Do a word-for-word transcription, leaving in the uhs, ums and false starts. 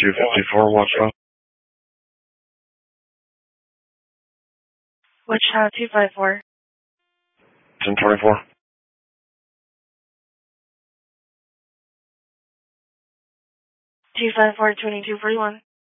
two fifty-four, what's up? Wichita two five four. ten twenty-four. two five four, twenty-two forty-one.